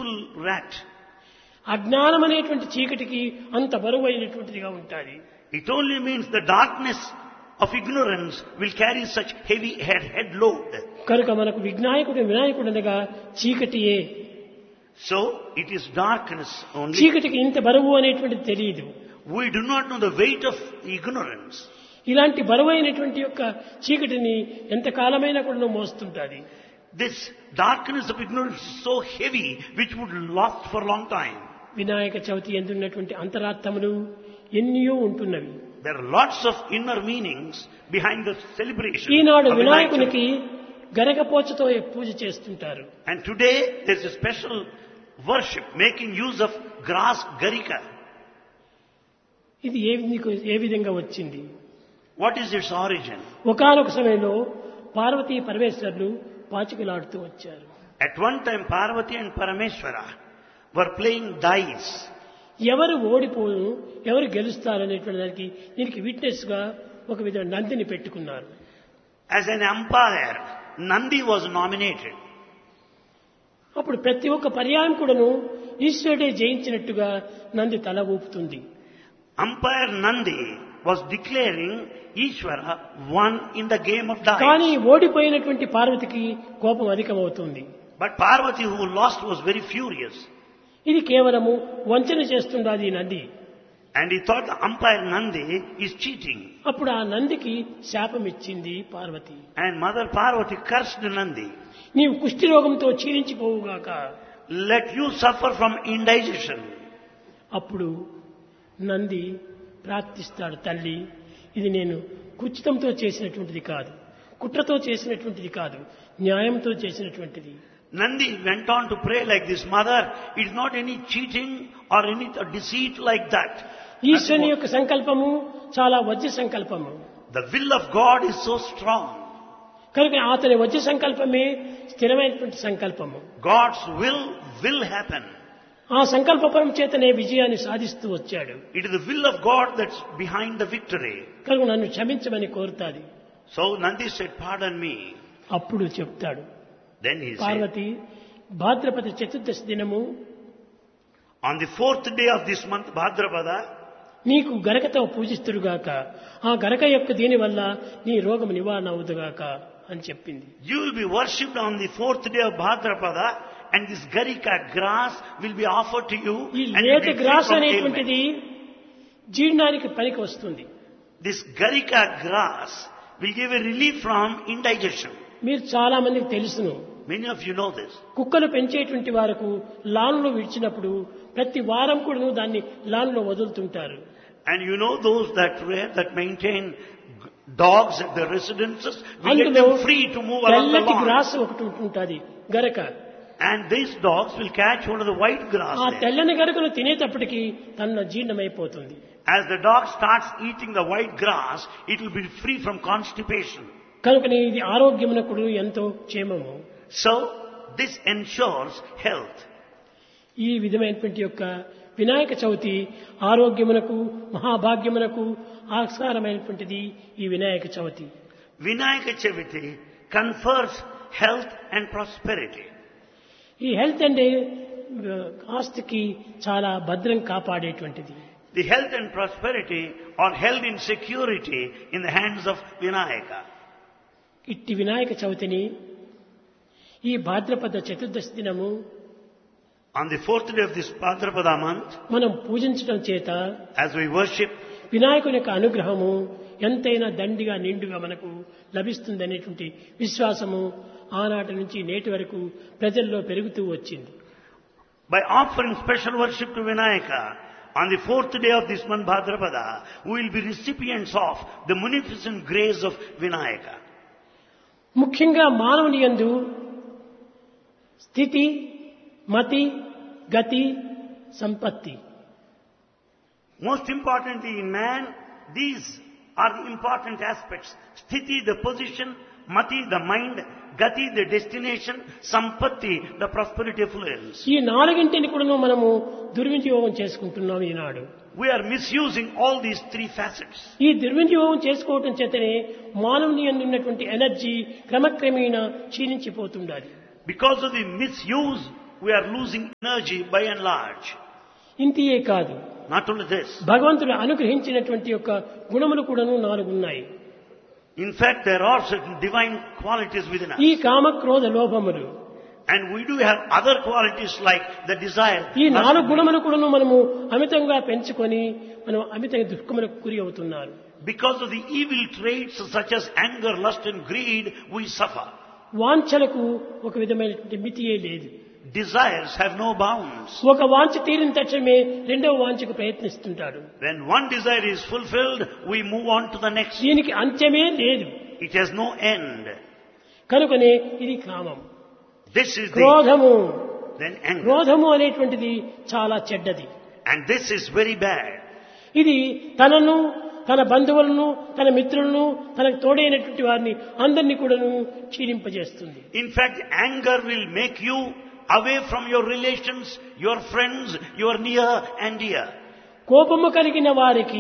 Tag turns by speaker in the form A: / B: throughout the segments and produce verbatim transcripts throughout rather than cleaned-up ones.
A: beautiful rat.
B: అజ్ఞానం అనేటువంటి చీకటికి అంత బరువైనటువంటిదిగా ఉంటుంది.
A: It only means the darkness of ignorance will carry such heavy head, head load.
B: కనుక మనకు విజ్ఞాయకుడు వినాయకుడు అనగా చీకటియే.
A: So it is darkness only.
B: చీకటికి ఇంత బరువు అనేటువంటిది తెలియదు.
A: We do not know the weight of ignorance.
B: ఇలాంటి బరువైనటువంటి యొక్క చీకటిని ఎంత కాలమైనా కూడా మోస్తుంటుంది.
A: This darkness of ignorance is so heavy which would last for a long time.
B: Vinayaka Chavithi ఎందున్నటువంటి అంతరార్థములు ఎన్నో ఉంటున్నవి.
A: There are lots of inner meanings behind the celebration.
B: Eenadu
A: of
B: వినాయకునికి గరగపోచతో పూజ చేస్తుంటారు.
A: And today there is a special worship making use of grass garika.
B: ఇది ఏ విధంగా- ఏ విధంగా వచ్చింది?
A: What is its origin?
B: ఒకానొక సమయంలో పార్వతీ పరమేశ్వరులు పాచికలాడుతూ వచ్చారు.
A: At one time Parvati and Parameshwara were playing dice.
B: ఎవరు ఓడిపోను ఎవరు గెలుస్తారనేటువంటి దానికి దీనికి విట్నెస్ గా ఒక విధంగా నందిని పెట్టుకున్నారు.
A: As an umpire, Nandi was nominated.
B: అప్పుడు ప్రతి ఒక్క పర్యాయం కూడాను ఈశ్వరుడే జయించినట్టుగా నంది తల ఊపుతుంది.
A: Umpire Nandi was declaring Ishvara won in the game of
B: కానీ
A: dice.
B: ఓడిపోయినటువంటి పార్వతికి కోపం అధికమవుతుంది.
A: But Parvati, who lost, was very furious.
B: ఇది కేవలము వంచన చేస్తుండాది Nandi.
A: And he thought the umpire Nandi is cheating.
B: అప్పుడు ఆ నందికి శాపం ఇచ్చింది Parvati.
A: And Mother Parvati cursed Nandi.
B: నీవు కుష్టి రోగంతో క్షీణించిపోవుగాక.
A: Let you suffer from indigestion.
B: అప్పుడు నంది ప్రార్థిస్తాడు, తల్లి ఇది నేను కుచితంతో చేసినటువంటిది కాదు, కుట్రతో చేసినటువంటిది కాదు, న్యాయంతో చేసినటువంటిది.
A: Nandi went on to pray like this, Mother, it is not any cheating or any deceit like that.
B: ఈశ్వరుని యొక్క సంకల్పము చాలా వజ్ర సంకల్పము.
A: The will of God is so strong.
B: కనుక అతని వజ్ర సంకల్పమే స్థిరమైనటువంటి సంకల్పము.
A: God's will will happen.
B: ఆ సంకల్పపరం చేతనే విజయాన్ని సాధిస్తూ వచ్చాడు.
A: It is the will of God that's behind the victory.
B: కనుక నన్ను క్షమించమని కోరుతాది.
A: So Nandi said, pardon me.
B: అప్పుడు చెప్తాడు,
A: Then he said,
B: పార్వతి భాద్రపద చతుర్దశి దినము
A: on the fourth day of this month, Bhadrapada,
B: నీకు గరకతో పూజిస్తురుగాక, ఆ గరక యొక్క దీని వల్ల నీ రోగం నివారణ అవుదుగాక అని చెప్పింది.
A: you will be worshipped on the fourth day of Bhadrapada, and this garika grass will be offered to you.
B: ఈ
A: And you
B: లేత
A: will be free
B: gross
A: from
B: అనేటువంటిది
A: ailment.
B: జీర్ణానికి పనికి వస్తుంది.
A: This garika grass will give a relief from indigestion.
B: మీరు చాలా మందికి తెలుసును,
A: Many of you know this.
B: కుక్కలు పెంచేటువంటి వారకు లాన్లో విడిచినప్పుడు ప్రతి వారం కూడా దాన్ని లాన్లో వదులుతుంటారు.
A: And you know those that that maintain dogs at their residences, we let
B: అందులో
A: them free to move along the
B: తెల్లటి
A: lawn.
B: గ్రాస్ ఒకటి ఉంటుంటుంది గరక.
A: And these dogs will catch one of the white grass
B: ఆ
A: there.
B: తెల్లని గరకను తినేటప్పటికి తన జీర్ణమైపోతుంది.
A: As the dog starts eating the white grass, it will be free from constipation.
B: కనుకనే ఇది ఆరోగ్యమునకు ఎంతో క్షేమము.
A: So, this ensures health.
B: ఈ విధమైనటువంటి యొక్క వినాయక చవితి ఆరోగ్యమునకు మహాభాగ్యమునకు ఆస్కారమైనటువంటిది ఈ Vinayaka Chavithi.
A: Vinayaka Chaviti confers health and prosperity.
B: ఈ హెల్త్ అంటే ఆస్తికి చాలా భద్రం కాపాడేటువంటిది.
A: The health and prosperity are held in security in the hands of Vinayaka.
B: ఇట్టి వినాయక చవితిని ఈ భాద్రపద చతుర్దశి దినము
A: On the fourth day of this Bhadrapada month,
B: మనం పూజించడం చేత
A: as we worship,
B: వినాయకుని యొక్క అనుగ్రహము ఎంతైనా దండిగా నిండుగా మనకు లభిస్తుందనేటువంటి విశ్వాసము ఆనాటి నుంచి నేటి వరకు ప్రజల్లో పెరుగుతూ వచ్చింది.
A: by offering special worship to Vinayaka, on the fourth day of this month Bhadrapada, we will be recipients of the munificent grace of Vinayaka.
B: ముఖ్యంగా మానవుని యందు స్థితి, మతి, గతి, సంపత్తి.
A: Most importantly in man, these are the important aspects. Sthiti, the position; mati, the mind; gati, the destination; sampatti, the prosperity affluence.
B: ఈ నాలుగింటిని కూడా మనము దుర్వినియోగం చేసుకుంటున్నాం ఈనాడు.
A: We are misusing all these three facets.
B: ఈ దుర్వినియోగం చేసుకోవటం చేతనే మానవుని యందు ఉన్నటువంటి energy క్రమక్రమేణా క్షీణించిపోతుండాలి.
A: Because of the misuse we are losing energy by and large.
B: ఇంతియే కాదు,
A: Not only this.
B: భగవంతుడు అనుగ్రహించినటువంటి యొక్క గుణములు కూడాను నాలుగు ఉన్నాయి.
A: In fact, there are certain divine qualities within us.
B: ఈ కామ క్రోధ లోభములు,
A: And we do have other qualities like the desire.
B: ఈ నాలుగు గుణములు కూడాను మనము అమితంగా పెంచుకొని మనం అమితంగా దుఃఖములకు గురి అవుతున్నారు.
A: Because of the evil traits such as anger, lust and greed, we suffer.
B: వాంఛలకు ఒక విధమైనటువంటి మితియే లేదు.
A: Desires have no bounds.
B: ఒక వాంఛ తీరిన తక్షణమే రెండవ వాంఛకు ప్రయత్నిస్తుంటాడు.
A: When one desire is fulfilled, we move on to the next.
B: దీనికి అంత్యమే లేదు.
A: It has no end.
B: కనుకనే ఇది కామం.
A: This is the,
B: క్రోధము,
A: then anger.
B: క్రోధము అనేటువంటిది చాలా చెడ్డది.
A: And this is very bad.
B: ఇది తనను, తన బంధువులను, తన మిత్రులను, తనకు తోడైనటువంటి వారిని అందరినీ కూడాను క్షీణింపజేస్తుంది.
A: In fact, anger will make you away from your relations, your friends, your near and dear.
B: కోపము కలిగిన వారికి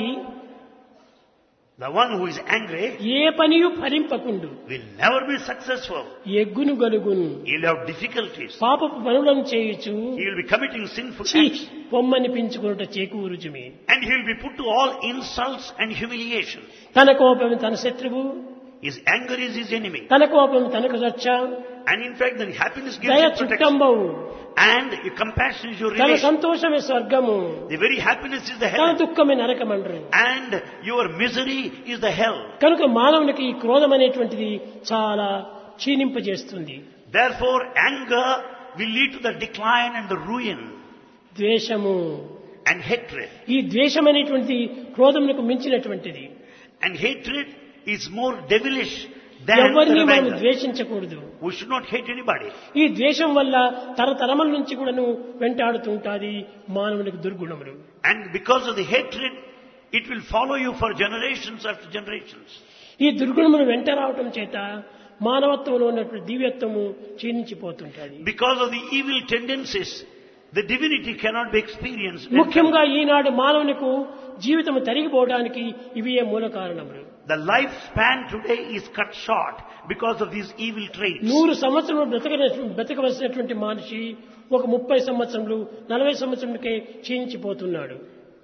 A: The one who is angry
B: A పనియు ఫలింపకుండు,
A: will never be successful.
B: ఎగ్గును గలుగును,
A: He will have difficulties.
B: పాపపు పనులను చేయుచు
A: He will be committing sinful
B: చీ
A: acts.
B: పొమ్మనిపించుకున్నట చేకూరుచుమి.
A: And he will be put to all insults and humiliation.
B: తన కోపం తన శత్రువు,
A: His anger is his enemy.
B: తన కోపం తనకు రక్ష,
A: And in fact, then happiness gives
B: దయ
A: you protection.
B: చుట్టంబవు,
A: And your compassion is your
B: తన
A: relation.
B: సంతోషమే స్వర్గము,
A: The very happiness is the
B: తన
A: heaven.
B: దుఃఖమే నరకమండ్రు.
A: And your misery is the hell.
B: కనుక మానవునికి ఈ క్రోధం అనేటువంటిది చాలా క్షీణింపజేస్తుంది.
A: Therefore, anger will lead to the decline and the ruin
B: ద్వేషము,
A: and hatred.
B: ఈ ద్వేషం అనేటువంటిది క్రోధమునకు మించినటువంటిది.
A: And hatred is more devilish than
B: ఎవరిని
A: the
B: మనం
A: anger.
B: ద్వేషించకూడదు.
A: We should not hate anybody.
B: ఈ ద్వేషం వల్ల తరతరముల నుంచి కూడాను వెంటాడుతుంటాది మానవునికి దుర్గుణములు.
A: And because of the hatred, it will follow you for generations after generations.
B: ఈ దుర్గుణములు వెంట రావటం చేత మానవత్వంలో ఉన్నటువంటి దివ్యత్వము క్షీణించిపోతుంటాది.
A: Because of the evil tendencies, the divinity cannot be experienced.
B: ముఖ్యంగా ఈనాడు మానవునికి జీవితం తరిగిపోవడానికి ఇవే మూల కారణములు.
A: The lifespan today is cut short because of these evil traits.
B: నూరు సంవత్సరములు బ్రతక బ్రతకవలసినటువంటి మనిషి ఒక ముప్పై సంవత్సరములు నలభై సంవత్సరములకే క్షీణించిపోతున్నాడు.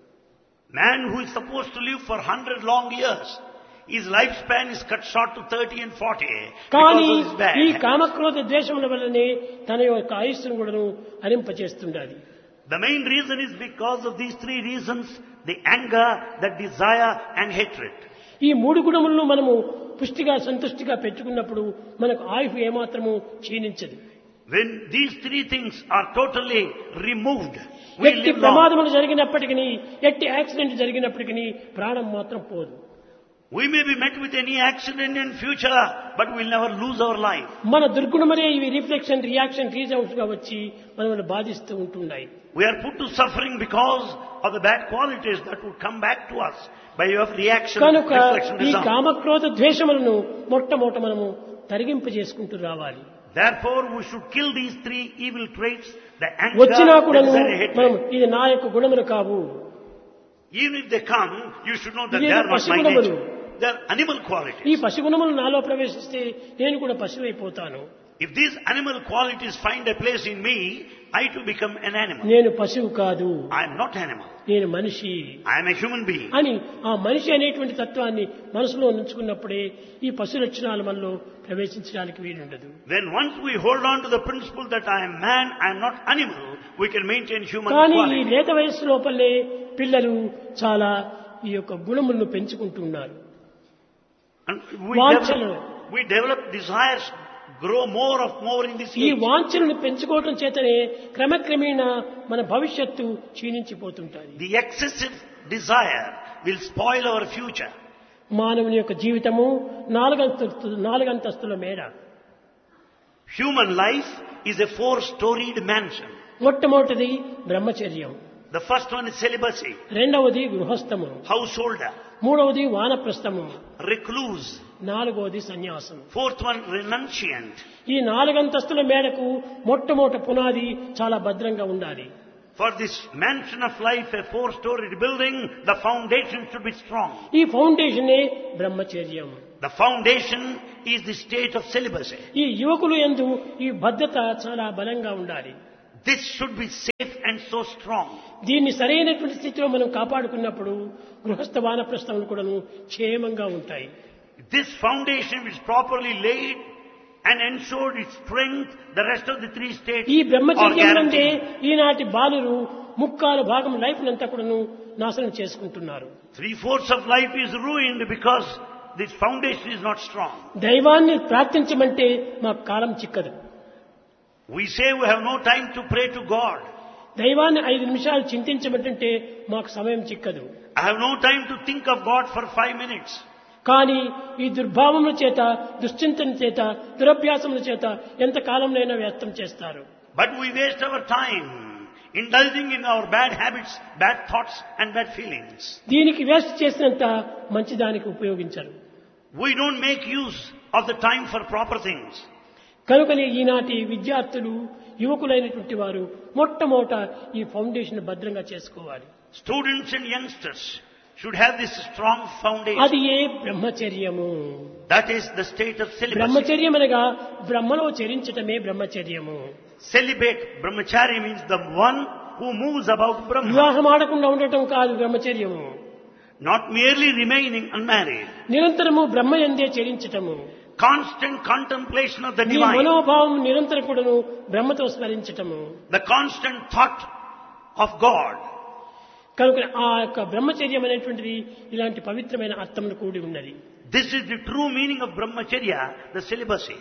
A: Man who is supposed to live for one hundred long years, his lifespan is cut short to thirty and forty
B: కానీ
A: because of his bad
B: ఈ
A: habits.
B: కామక్రోధ ద్వేషముల వల్లనే తన యొక్క ఆయుస్సును కూడాను హరింపచేస్తుండాలి.
A: The main reason is because of these three reasons: the anger, the desire and hatred.
B: ఈ మూడు గుణములను మనము పుష్టిగా సంతుష్టిగా పెట్టుకున్నప్పుడు మనకు ఆయువు ఏమాత్రము క్షీణించదు.
A: When these three things are totally removed, we
B: ఎట్టి
A: live long.
B: ప్రమాదములు జరిగినప్పటికీ, ఎట్టి యాక్సిడెంట్ జరిగినప్పటికీ ప్రాణం మాత్రం పోదు.
A: We may be met with any accident in future, but we'll never lose our life.
B: మన దుర్గుణములే ఇవి రిఫ్లెక్షన్, రియాక్షన్, రీజౌట్స్ గా వచ్చి మనల్ని బాధిస్తూ ఉంటున్నాయి.
A: We are put to suffering because of the bad qualities that would come back to us by way of reaction,
B: కనుక
A: reflection,
B: ఈ
A: result.
B: కామక్రోధ ద్వేషములను మొట్టమొదట మనము తరిగింపు చేసుకుంటూ రావాలి.
A: Therefore, we should kill these three evil traits: the anger,
B: వచ్చినా
A: the
B: కూడాను
A: desire, and
B: మనం
A: hatred.
B: ఇది నా యొక్క గుణములు కావు,
A: Even if they come, you should know that
B: ఇవి
A: they are not my
B: పశుగుణములు.
A: nature. They are animal
B: ఈ
A: qualities.
B: పశుగుణములు నాలో ప్రవేశిస్తే నేను కూడా పశువైపోతాను.
A: If these animal qualities find a place in me, I too become an animal.
B: నేను పశువు కాదు,
A: I am not animal.
B: నేను మనిషి
A: I am a human being.
B: అని ఆ మనిషి అనేటువంటి తత్వాన్ని మనసులో ఉంచుకున్నప్పుడే ఈ పశు లక్షణాలు మనలో ప్రవేశించడానికి వీలుండదు.
A: Then once we hold on to the principle that I am man, I am not animal, we can maintain human
B: కానీ ఈ
A: quality.
B: లేత వయస్సు లోపలే పిల్లలు చాలా ఈ యొక్క గుణములను పెంచుకుంటున్నారు.
A: And we
B: వాంఛలు.
A: develop, we develop desires, grow more of more in this
B: ఈ
A: age.
B: వాంఛలను పెంచుకోవటం చేతనే క్రమక్రమేణా మన భవిష్యత్తు క్షీణించిపోతుంటుంది.
A: The excessive desire will spoil our future.
B: మానవుని యొక్క జీవితము నాలుగంతస్తు నాలుగంతస్తుల మేడ.
A: Human life is a four-storied mansion.
B: మొట్టమొదటిది బ్రహ్మచర్యం,
A: The first one is celibacy,
B: రెండవది గృహస్థము,
A: householder,
B: మూడవది వానప్రస్థము,
A: recluse.
B: నాలుగవది సన్యాసం.
A: Fourth one, renunciant.
B: ఈ నాలుగంతస్తుల మేడకు మొట్టమొదటి పునాది చాలా భద్రంగా ఉండాలి.
A: For this mansion of life, a four-storied building, the foundation should be strong.
B: ఈ ఫౌండేషనే బ్రహ్మచర్యం.
A: The foundation is the state of celibacy.
B: ఈ యువకులు యందు ఈ భద్రత చాలా బలంగా ఉండాలి.
A: This should be safe and so strong.
B: దీన్ని సరైనటువంటి స్థితిలో మనం కాపాడుకున్నప్పుడు గృహస్థ వానప్రస్థములు కూడాను క్షేమంగా ఉంటాయి.
A: This foundation is properly laid and ensured its strength, the rest of the three states
B: ఈ
A: are
B: బ్రహ్మచర్యం అంటే
A: guaranteed.
B: ఈనాటి బాలురు ముక్కాలు భాగం లైఫ్ నంతా కూడాను నాశనం చేసుకుంటున్నారు.
A: Three-fourths of life is ruined because this foundation is not strong.
B: దైవాన్ని ప్రార్థించమంటే మాకు కాలం చిక్కదు.
A: We say we have no time to pray to God.
B: దైవాన్ని ఐదు నిమిషాలు చింతించమంటే మాకు సమయం చిక్కదు.
A: I have no time to think of God for five minutes.
B: కానీ ఈ దుర్భావముల చేత, దుశ్చింతన చేత, దురభ్యాసముల చేత ఎంత కాలంలోనైనా వ్యర్థం చేస్తారు.
A: But we waste our time indulging in our bad habits, bad thoughts and bad feelings.
B: దీనికి వేస్ట్ చేసినంత మంచిదానికి ఉపయోగించరు.
A: We don't make use of the time for proper things.
B: కనుకనే ఈనాటి విద్యార్థులు, యువకులైనటువంటి వారు మొట్టమొదట ఈ ఫౌండేషన్ భద్రంగా చేసుకోవాలి.
A: Students and youngsters should have this strong foundation.
B: అది ఏ బ్రహ్మచర్యము.
A: That is the state of celibacy.
B: బ్రహ్మచర్యం అనగా బ్రహ్మలో చరించటమే బ్రహ్మచర్యము.
A: Celibate, brahmachari means the one who moves about Brahma.
B: వివాహం ఆడకుండా ఉండటం కాదు బ్రహ్మచర్యము.
A: Not merely remaining unmarried.
B: నిరంతరము బ్రహ్మ యందే చరించటము.
A: Constant contemplation of the
B: నీ
A: divine.
B: మనోభావం నిరంతరం కూడాను బ్రహ్మతో స్మరించటము.
A: The constant thought of God.
B: కనుక ఆ యొక్క బ్రహ్మచర్యం అనేటువంటిది ఇలాంటి పవిత్రమైన అర్థములు కూడి ఉన్నది.
A: This is the true meaning of brahmacharya, the celibacy.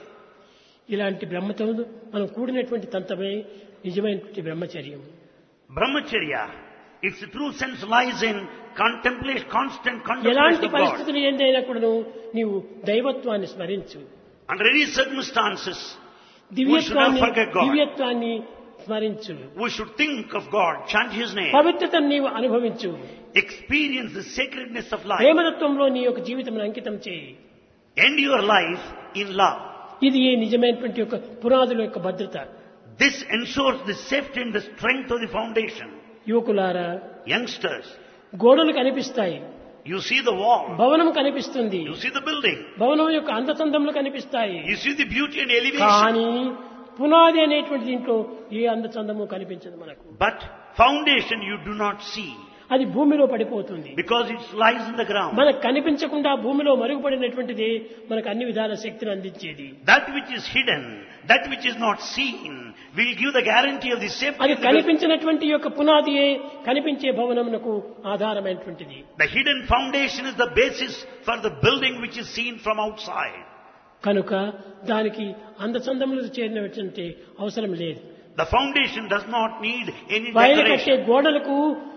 B: ఇలాంటి బ్రహ్మతో మనం కూడినటువంటి తంతమే నిజమైనటువంటి బ్రహ్మచర్యం.
A: Brahmacharya, its true sense lies in contemplation, constant contemplation
B: ఎలాంటి
A: of God.
B: పరిస్థితులు ఏందైనా కూడాను నీవు దైవత్వాన్ని స్మరించు.
A: Under any circumstances,
B: దివ్యత్వాన్ని
A: forget God.
B: దివ్యత్వాన్ని స్మరించు.
A: we should think of God, chant His name,
B: పవిత్రతను నీవు అనుభవించు.
A: experience the sacredness of life,
B: ప్రేమతత్వంలో నీ యొక్క జీవితం అంకితం చేయి.
A: end your life in love.
B: ఇది ఏ నిజమైనటువంటి యొక్క పునాదుల యొక్క భద్రత.
A: This ensures the safety and the strength of the foundation.
B: యువకులారా,
A: Youngsters,
B: గోడలు కనిపిస్తాయి,
A: you see the wall,
B: భవనం కనిపిస్తుంది,
A: you see the building,
B: భవనం యొక్క అందచందములు కనిపిస్తాయి.
A: you see the beauty and elevation,
B: కానీ పునాది అనేటువంటి దీంట్లో ఏ అందచందము కనిపించదు మనకు.
A: but foundation you do not see
B: అది భూమిలో పడిపోతుంది.
A: because it lies in the ground.
B: మనకు కనిపించకుండా భూమిలో మరుగుపడినటువంటిది మనకు అన్ని విధాల శక్తిని అందించేది.
A: That which is hidden, that which is not seen, will give the guarantee of the safety.
B: అది
A: of the-
B: కనిపించినటువంటి యొక్క పునాదియే కనిపించే భవనమునకు ఆధారమైనటువంటిది.
A: The hidden foundation is the basis for the building which is seen from outside.
B: కనుక దానికి అందచందములు చేరినటువంటి అవసరం లేదు.
A: The foundation does not need any
B: పైన కట్టే
A: decoration.
B: గోడలకు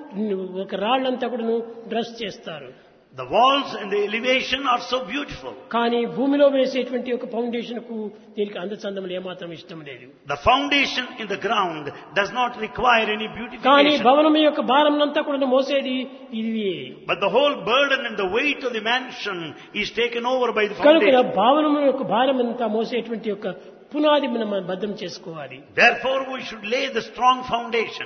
B: ఒక రాళ్లంతా కూడా డ్రెస్ చేస్తారు.
A: The walls and the elevation are so beautiful.
B: కానీ భూమిలో వేసేటువంటి ఒక ఫౌండేషన్ కు దీనికి అందచందములు ఏమాత్రం ఇష్టం లేదు.
A: The foundation in the ground does not require any
B: కానీ
A: beautification.
B: భవనం యొక్క భారమునంతా కూడా మోసేది ఇది.
A: But the whole burden and the weight of the mansion is taken over by the
B: కనుక
A: foundation.
B: భావనము యొక్క భారం అంతా మోసేటువంటి యొక్క పునాది మనం భద్రం చేసుకోవాలి.
A: Therefore we should lay the strong foundation.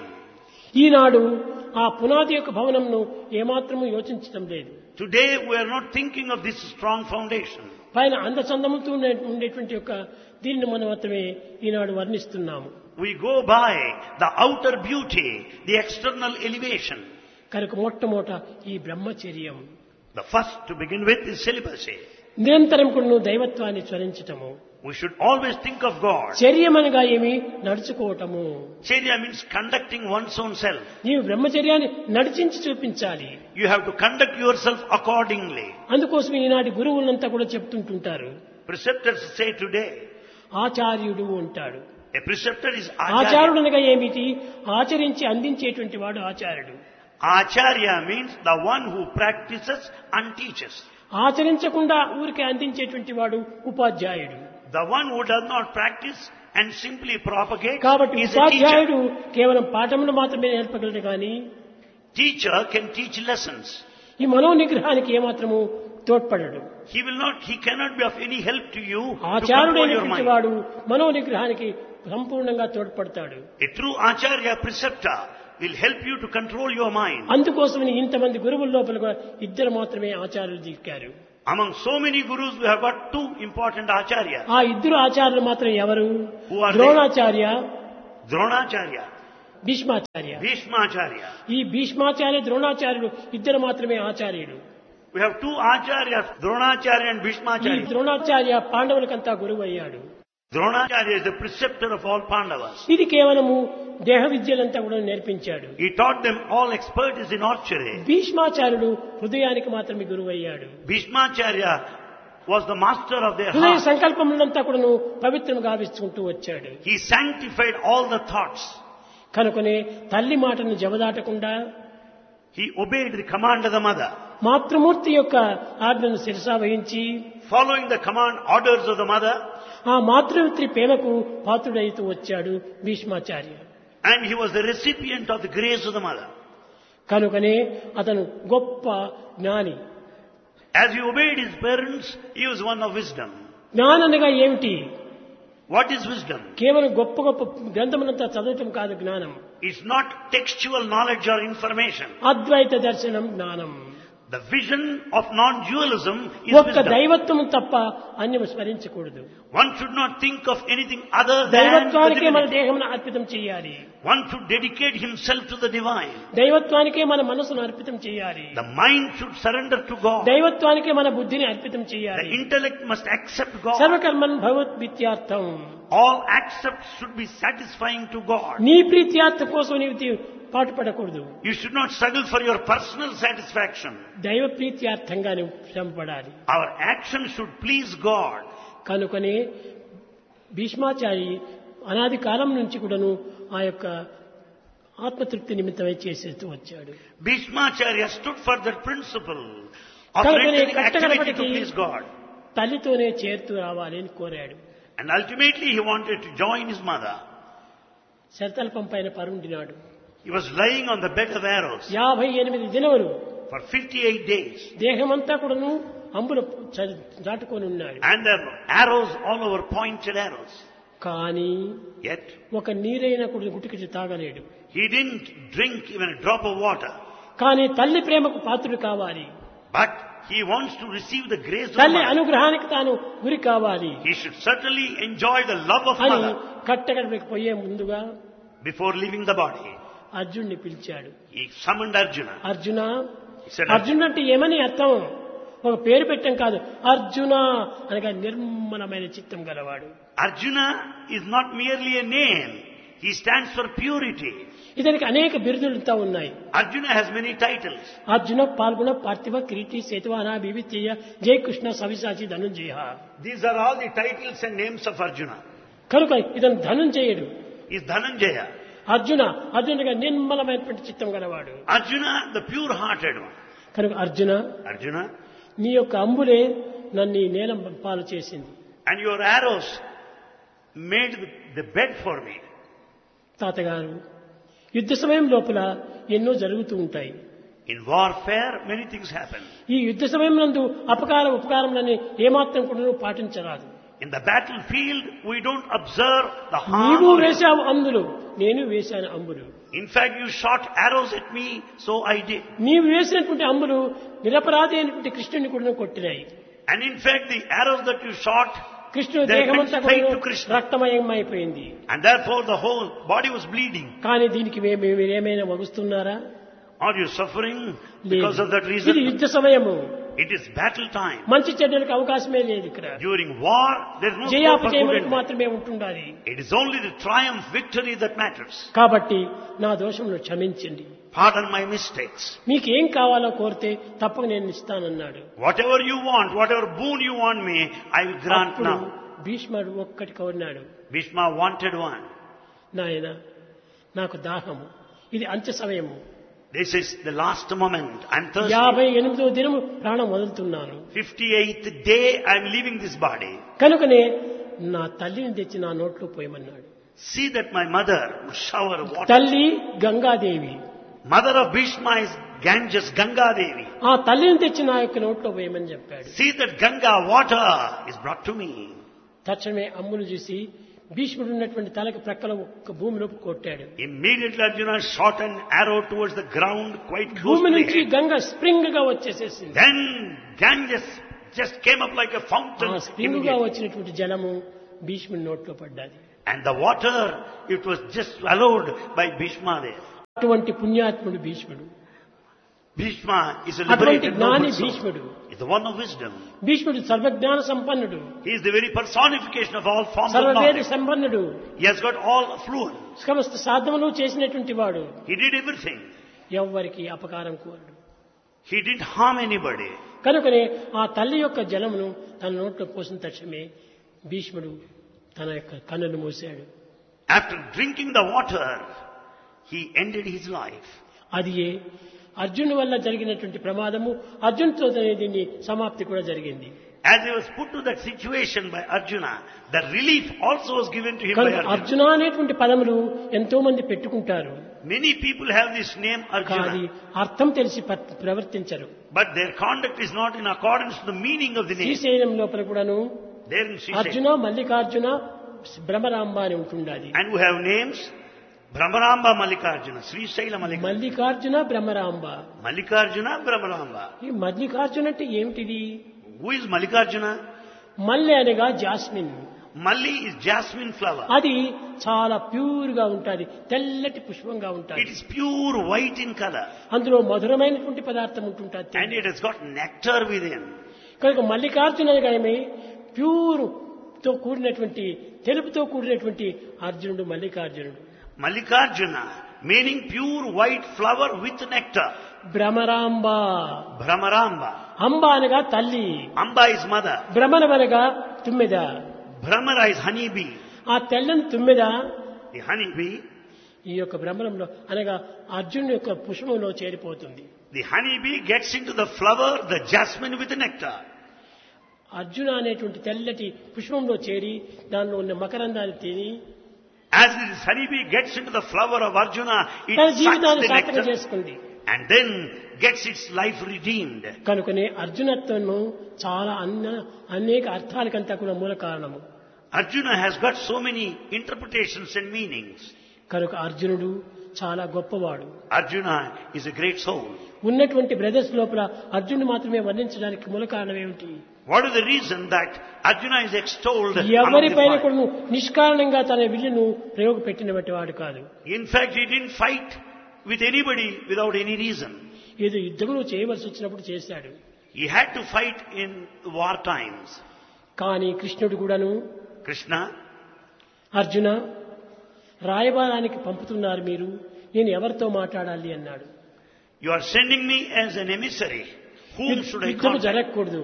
B: ఈనాడు ఆ పునాది యొక్క భవనంను ఏమాత్రము యోచించడం లేదు.
A: Today we are not thinking of this strong foundation.
B: పైన అందచందములతో ఉండే- ఉండేటువంటి యొక్క దీనిని మనం మాత్రమే ఈనాడు వర్ణిస్తున్నాము.
A: We go by the outer beauty, the external elevation.
B: కనుక మొట్టమొదట ఈ బ్రహ్మచర్యం
A: The first to begin with is celibacy.
B: నిరంతరం కూడా నువ్వు దైవత్వాన్ని స్మరించటము.
A: We should always think of God.
B: చర్యమనగా ఏమి నడుచుకోవటము.
A: Charya means conducting one's own self.
B: నీవు బ్రహ్మచర్యాన్ని నడిచించి చూపించాలి.
A: You have to conduct yourself accordingly.
B: అందుకోసం ఈనాటి గురువులంతా కూడా చెప్తుంటుంటారు.
A: Preceptors say today,
B: ఆచార్యుడు అంటాడు.
A: a preceptor is acharya.
B: ఆచార్యుడు అనగా ఏమిటి? ఆచరించి అందించేటువంటి వాడు ఆచార్యుడు.
A: Acharya means the one who practices and teaches.
B: ఆచరించకుండా ఊరికే అందించేటువంటి వాడు ఉపాధ్యాయుడు.
A: The one who does not practice and simply propagate
B: కాబట్టి
A: is a teacher.
B: ఉపాధ్యాయుడు కేవలం పాఠములు మాత్రమే నేర్పగలడు కానీ
A: Teacher can teach lessons.
B: ఈ మనో నిగ్రహానికి ఏమాత్రము తోడ్పడడు.
A: He will not, he cannot be of any help to you to
B: ఆచార్యుడు
A: control your
B: అయినటువంటి
A: mind.
B: వాడు మనో నిగ్రహానికి సంపూర్ణంగా తోడ్పడతాడు.
A: A true acharya preceptor will help you to control your mind.
B: అందుకోసమని ఇంతమంది గురువుల లోపల కూడా ఇద్దరు మాత్రమే ఆచార్యులు దిక్కారు.
A: Among so many gurus, we have got two important acharyas.
B: ఆ ఇద్దరు ఆచార్యులు మాత్రం ఎవరు?
A: Who are they?
B: Dronacharya,
A: Dronacharya,
B: Bhishmacharya.
A: Bhishmacharya.
B: ఈ భీష్మాచార్య ద్రోణాచార్యుడు ఇద్దరు మాత్రమే ఆచార్యుడు.
A: We have two acharyas, Dronacharya and
B: ఈ
A: Bhishmacharya.
B: ద్రోణాచార్య పాండవులకంతా గురువు అయ్యాడు.
A: Dronacharya is the preceptor of all Pandavas.
B: ఇది కేవలము దేహ విద్యలంతా కూడా నేర్పించాడు.
A: He taught them all expertise in archery.
B: భీష్మాచార్యుడు హృదయానికి మాత్రమే గురువు అయ్యాడు.
A: Bhishmacharya was the master of their
B: హృదయ
A: heart.
B: సంకల్పములంతా కూడాను పవిత్రం గావించుకుంటూ వచ్చాడు.
A: He sanctified all the thoughts.
B: కనుకనే తల్లి మాటను జవదాటకుండా
A: He obeyed the command of the mother.
B: మాతృమూర్తి యొక్క ఆజ్ఞను శిరసా వహించి
A: Following the command orders of the mother,
B: ఆ మాతృత్రి ప్రేమకు పాత్రుడైతూ వచ్చాడు Bhishmacharya.
A: and he was the recipient of the grace of the mother.
B: కనుకనే అతను గొప్ప జ్ఞాని.
A: As he obeyed his parents, he was one of wisdom.
B: జ్ఞాననగా ఏమిటి?
A: What is wisdom?
B: కేవలం గొప్ప గొప్ప గ్రంథములంతా చదవటం కాదు జ్ఞానం.
A: It's not textual knowledge or information.
B: అద్వైత దర్శనం జ్ఞానం.
A: The vision of non-dualism is
B: ఒక్క
A: wisdom.
B: దైవత్వం తప్ప అన్యం స్మరించకూడదు.
A: One should not think of anything other than the
B: దైవత్వానికే మన
A: divinity.
B: దేహమును అర్పితం చేయాలి.
A: One should dedicate himself to the divine.
B: దైవత్వానికే మన మనసును అర్పితం చేయాలి.
A: The mind should surrender to God.
B: దైవత్వానికే మన బుద్ధిని అర్పితం
A: The
B: చేయాలి.
A: intellect must accept God.
B: సర్వకర్మన్ భగవద్విత్యార్థం.
A: All accepts should be satisfying to God.
B: నీ ప్రీత్యార్థ కోసం నీవు పాటుపడకూడదు.
A: You should not struggle for your personal satisfaction.
B: దైవ ప్రీత్యార్థంగా నువ్వు శ్రమపడాలి.
A: Our action should please God.
B: కనుకనే భీష్మాచారి అనాది కాలం నుంచి కూడాను ఆ యొక్క ఆత్మతృప్తి నిమిత్తమై చేసేస్తూ వచ్చాడు.
A: Bhishmacharya stood for that principle of
B: కనుకనే
A: rendering activity to
B: కట్టకడపటికి
A: please God.
B: తల్లితోనే చేరుతూ రావాలి అని కోరాడు.
A: And ultimately he wanted to join his mother.
B: శరతల్పం పైన పరుండినాడు.
A: He was lying on the bed of arrows
B: యాభై ఎనిమిది దినములు
A: for fifty-eight days.
B: దేహమంతా కూడాను అంబుల దాటుకొని ఉన్నాడు.
A: And there were arrows all over, pointed arrows.
B: కానీ
A: Yet
B: ఒక నీరైనా కూడా గుటికి తాగలేడు.
A: he didn't drink even a drop of water.
B: కానీ తల్లి ప్రేమకు పాత్రుడు కావాలి.
A: But he wants to receive the grace of
B: తల్లి
A: mother.
B: అనుగ్రహానికి తాను గురి కావాలి
A: He should certainly enjoy the love of
B: అని
A: mother
B: కట్టకడపడికి పోయే ముందుగా
A: before leaving the body.
B: అర్జున్ని పిలిచాడు.
A: He summoned Arjuna.
B: Arjuna,
A: He said,
B: Arjun అంటే ఏమని అర్థం? ఒక పేరు పెట్టం కాదు, అర్జున అనగా నిర్మలమైన చిత్తం గలవాడు.
A: Arjuna is not merely a name. He stands for purity.
B: ఇతనికి అనేక బిరుదులతో ఉన్నాయి.
A: Arjuna has many titles.
B: Arjuna, పాల్గొన, పార్థివ, కిరీటి, సేతువాన, వివిత్య, జయ Krishna, సవిసాచి, Dhanunjaya.
A: These are all the titles and names of Arjuna.
B: కనుక ఇతను ధనుంజయుడు.
A: He is Dhananjaya.
B: అర్జున, అర్జునుడిగా నిర్మలమైనటువంటి చిత్తం గలవాడు.
A: Arjuna, the pure-hearted one.
B: కనుక అర్జున,
A: Arjuna,
B: నీ యొక్క అంబులే నన్ను ఈ నేల పాలు చేసింది.
A: and your arrows made the bed for me.
B: తాతగారు, యుద్ధ సమయం లోపల ఎన్నో జరుగుతూ ఉంటాయి.
A: In warfare, many things happen.
B: ఈ యుద్ధ సమయం నందు అపకార ఉపకారములని ఏమాత్రం కూడా పాటించరాదు.
A: In the battlefield, we don't observe the harm.
B: నీవు
A: or-
B: వేశావు అందులు, నేను వేశాను అంబులు.
A: In fact, you shot arrows at me, so I did.
B: నీవు వేసినటువంటి అంబులు నిరపరాధి అయినటువంటి కృష్ణుని కూడా కొట్టినాయి.
A: And in fact, the arrows that you shot,
B: కృష్ణుని
A: they
B: దేహమంతా
A: went straight
B: కూడా
A: to Krishna.
B: రక్తమయం అయిపోయింది.
A: And therefore the whole body was bleeding.
B: కానీ దీనికి మే- మే- మీరేమైనా వగుస్తున్నారా?
A: Are you suffering
B: లేదు.
A: because of that
B: ఇది
A: reason?
B: యుద్ధ సమయము.
A: It is battle time.
B: మంచి చెడ్డలకు అవకాశమే లేదు ఇక్కడ.
A: During war, there is no scope for good
B: జయాపజయములకు
A: and bad.
B: మాత్రమే ఉంటుండాలి.
A: It is only the triumph, victory that matters.
B: కాబట్టి నా దోషమును క్షమించండి.
A: Pardon my mistakes.
B: మీకు ఏం కావాలో కోరితే తప్పక నేను ఇస్తానన్నాడు.
A: Whatever you want, whatever boon you want me, I will grant
B: అప్పుడు
A: now.
B: భీష్ముడు ఒక్కటి కోరినాడు.
A: Bhishma wanted one.
B: నాయన, నాకు దాహము, ఇది అంత్య సమయము.
A: This is the last moment. I'm thirsty.
B: యాభై ఎనిమిదో దినము ప్రాణం వదులుతున్నాను.
A: fifty-eighth day, I'm leaving this body.
B: కనుకనే నా తల్లిని తెచ్చి నా నోట్లో పోయమన్నాడు.
A: See that my mother would shower water.
B: తల్లి Gangadevi.
A: Mother of Bhishma is Ganges, Ganga Devi.
B: ఆ తల్లిని తెచ్చి నా యొక్క నోట్లో పోయమని చెప్పాడు.
A: See that Ganga water is brought to me.
B: తక్షణమే అమ్మును చూసి భీష్ముడు ఉన్నటువంటి తలకు ప్రక్కల ఒక్క భూమిలోకి కొట్టాడు.
A: Immediately Arjuna shot an arrow towards the ground quite close
B: భూమి
A: to the
B: నుంచి
A: head.
B: గంగ స్ప్రింగ్ గా వచ్చేసేసింది.
A: Then Ganges just came up like a
B: ఆ
A: fountain
B: స్ప్రింగ్ గా
A: immediately.
B: వచ్చినటువంటి జలము భీష్ముడి నోట్లో పడ్డాది.
A: And the water, it was just allowed by Bhishma there.
B: అటువంటి పుణ్యాత్ముడు భీష్ముడు.
A: Bhishma is a
B: అటువంటి
A: liberated
B: జ్ఞాని
A: noble soul.
B: భీష్ముడు.
A: He's the one of wisdom.
B: భీష్ముడు సర్వజ్ఞాన సంపన్నుడు,
A: He is the very personification of all forms of
B: సర్వవేద
A: knowledge.
B: సంపన్నుడు,
A: He has got all affluence.
B: సమస్త సాధనలు చేసినటువంటి వాడు.
A: He did everything.
B: ఎవ్వరికి అపకారం కోరడు.
A: He didn't harm anybody.
B: కనుకనే ఆ తల్లి యొక్క జలమును తన నోట్లో పోసిన తక్షణమే భీష్ముడు తన యొక్క కన్నులు మూశాడు.
A: After drinking the water, he ended his life.
B: అది అర్జును వల్ల జరిగినటువంటి ప్రమాదము, అర్జునుతో దీన్ని సమాప్తి కూడా జరిగింది.
A: As he was put to that situation by Arjuna, the relief also was given to him by
B: కనుక
A: Arjuna.
B: అర్జున అనేటువంటి పదములు ఎంతో మంది పెట్టుకుంటారు,
A: Many people have this name
B: కానీ
A: Arjuna,
B: అర్థం తెలిసి ప- ప్రవర్తించరు.
A: but their conduct is not in accordance to the meaning of the name.
B: Srisailam లోపల కూడాను
A: There in Sri
B: Arjuna, Mallikarjuna, Bhramaramba అని ఉంటుండాలి.
A: And we have names Brahmaramba Mallikarjuna, Sri Shaila Mallikarjuna,
B: Mallikarjuna, Bhramaramba.
A: Mallikarjuna Brahmaramba.
B: ఈ మల్లికార్జున అంటే ఏమిటిది?
A: Who is Mallikarjuna?
B: మల్లె అనగా jasmine.
A: Malli is jasmine flower.
B: అది చాలా ప్యూర్ గా ఉంటుంది, తెల్లటి పుష్పంగా
A: It
B: ఉంటుంది.
A: is pure white in color
B: అందులో మధురమైనటువంటి పదార్థం ఉంటుంటుంది.
A: and it has got nectar within.
B: కనుక మల్లికార్జున అనగానే ప్యూర్ తో కూడినటువంటి, తెలుపుతో కూడినటువంటి అర్జునుడు మల్లికార్జునుడు.
A: Mallikarjuna meaning pure white flower with nectar.
B: Bhramaramba,
A: Brahmaramba.
B: అంబ అనగా తల్లి,
A: Amba is mother.
B: భ్రమరం అనగా తుమ్మెద.
A: Brahmara is honeybee.
B: ఆ తెల్లని తుమ్మెద
A: The honeybee,
B: ఈ యొక్క భ్రమరంలో అనగా అర్జునుడి యొక్క పుష్పంలో చేరిపోతుంది.
A: the honeybee gets into the flower, the jasmine with the nectar.
B: Arjuna అనేటువంటి తెల్లటి పుష్పంలో చేరి దానిలో ఉన్న మకరందాన్ని తిని
A: As this honeybee gets into the flower of Arjuna, it
B: తన
A: sucks
B: జీవితాన్ని
A: the
B: సార్థకం
A: nectar
B: చేసుకుంది.
A: and then gets its life redeemed.
B: కనుకనే అర్జునత్వము చాలా అన్న అనేక అర్థాలకంతా కూడా మూల కారణము.
A: Arjuna has got so many interpretations and meanings.
B: కనుక అర్జునుడు చాలా గొప్పవాడు.
A: Arjuna is a great soul.
B: ఉన్నటువంటి బ్రదర్స్ లోపల అర్జునుడు మాత్రమే వర్ణించడానికి మూల కారణం ఏమిటి?
A: What is the reason that Arjuna is extolled among the
B: ఎవరిపైన
A: five?
B: కూడా నిష్కారణంగా తన విల్లును ప్రయోగపెట్టినటువంటి వాడు కాదు.
A: In fact, he didn't fight with anybody without any reason.
B: ఏదో యుద్ధంలో చేయవలసి వచ్చినప్పుడు చేశాడు.
A: He had to fight in war times.
B: కానీ కృష్ణుడు కూడాను,
A: Krishna,
B: అర్జున రాయబారానికి పంపుతున్నారు మీరు, నేను ఎవరితో మాట్లాడాలి అన్నాడు.
A: you are sending me as an emissary. Whom should I
B: యుద్ధము
A: contact?
B: జరగకూడదు,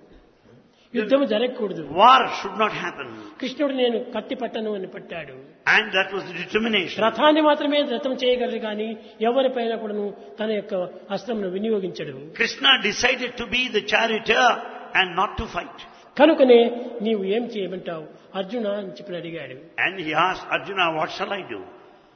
B: యుద్ధము జరగకూడదు.
A: War should not happen.
B: కృష్ణుడు నేను కత్తి పట్టను అని పట్టాడు.
A: And that was the determination.
B: రథాన్ని మాత్రమే రథం చేయగలరు కానీ ఎవరిపైన కూడాను తన యొక్క అస్త్రమును వినియోగించడు.
A: Krishna decided to be the charioteer and not to fight.
B: కనుకనే నీవు ఏం చేయమంటావు అర్జున అని చెప్పి అడిగాడు.
A: And he asked Arjuna, what shall I do?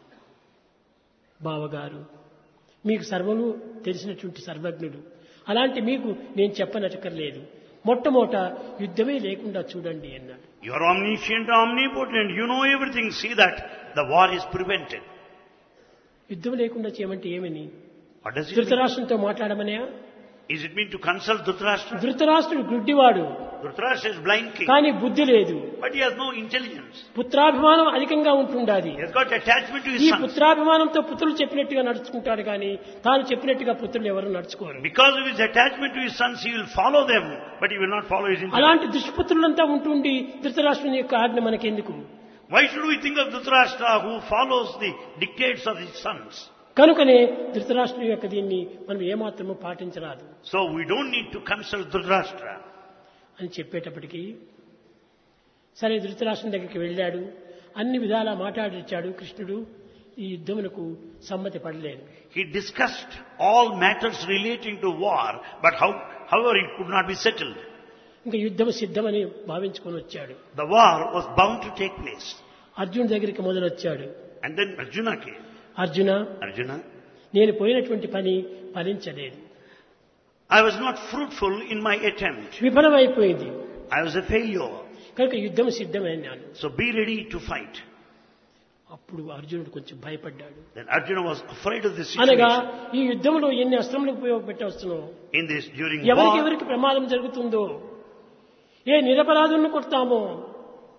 B: బావగారు, మీకు సర్వము తెలిసినటువంటి సర్వజ్ఞుడు, అలాంటి మీకు నేను చెప్పనక్కర్లేదు, మొట్టమొదట యుద్ధమే లేకుండా చూడండి అన్నాడు.
A: You are omniscient, omnipotent. You know everything. See that the war is prevented.
B: యుద్ధం లేకుండా చేయమంటే ఏమని?
A: What does it mean?
B: ధృతరాష్ట్రంతో మాట్లాడమనే?
A: Is it mean to consult Dhritarashtra?
B: ధృతరాష్ట్రుడు గుడ్డివాడు,
A: Dhritarashtra is blind king,
B: కానీ బుద్ధి లేదు.
A: but he has no intelligence.
B: పుత్రాభిమానం అధికంగా ఉంటుండాది.
A: He has got attachment to his
B: ఈ
A: sons.
B: పుత్రాభిమానంతో పుత్రులు చెప్పినట్టుగా నడుచుకుంటాడు కానీ తాను చెప్పినట్టుగా పుత్రులు ఎవరు నడుచుకోరు.
A: Because of his attachment to his sons, he will follow them, but he will not follow his intelligence.
B: అలాంటి దుష్పుత్రులంతా ఉంటుండి ధృతరాష్ట్రుని యొక్క ఆజ్ఞ మనకెందుకు?
A: Why should we think of Dhritarashtra who follows the dictates of his sons?
B: కనుకనే ధృతరాష్ట్రుని యొక్క దీన్ని మనం ఏమాత్రము పాటించరాదు
A: So we don't need to consult Dhritarashtra.
B: అని చెప్పేటప్పటికీ సరే ధృతరాష్ట్రుని దగ్గరికి వెళ్ళాడు. అన్ని విధాలా మాట్లాడిచ్చాడు. కృష్ణుడు ఈ యుద్ధమునకు సమ్మతి పడలేదు.
A: He discussed all matters relating to war, but how, however it could not be settled.
B: ఇంకా యుద్ధము సిద్ధమని భావించుకొని వచ్చాడు.
A: The war was bound to take place.
B: అర్జునుడి దగ్గరికి మొదలొచ్చాడు.
A: And then Arjuna came.
B: Arjuna,
A: Arjuna,
B: నేను పోయినటువంటి పని ఫలించలేదు,
A: I was not fruitful in my attempt.
B: విఫలమైపోయింది.
A: I was a failure.
B: కనుక యుద్ధం సిద్ధమైనాను.
A: So be ready to fight.
B: అప్పుడు అర్జునుడు కొంచెం భయపడ్డాడు.
A: Then Arjuna was afraid of this
B: అనగా
A: situation.
B: ఈ యుద్ధంలో ఎన్ని అస్త్రములు ఉపయోగపెట్టవచ్చునో,
A: In this, during
B: ఎవరికి
A: war,
B: ఎవరికి ప్రమాదం జరుగుతుందో, ఏ నిరపరాధులను కొడతామో,